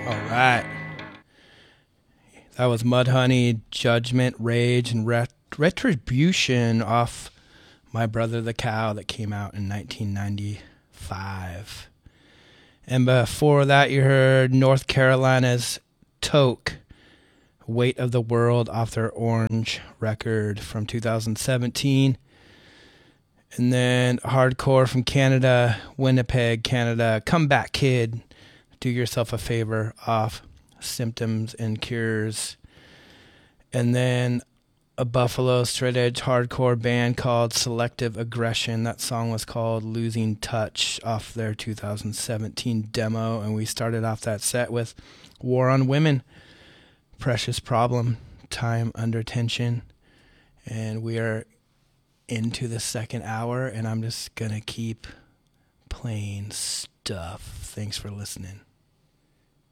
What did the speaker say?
All right. That was Mudhoney, Judgment, Rage, and Retribution off My Brother the Cow that came out in 1995. And before that, you heard North Carolina's Toke, Weight of the World off their Orange record from 2017. And then hardcore from Canada, Winnipeg, Canada, Comeback Kid, Do Yourself a Favor off Symptoms and Cures. And then a Buffalo straight edge hardcore band called Selective Aggression. That song was called Losing Touch off their 2017 demo. And we started off that set with War on Women, Precious Problem, Time Under Tension. And we are into the second hour, and I'm just going to keep playing stuff. Thanks for listening.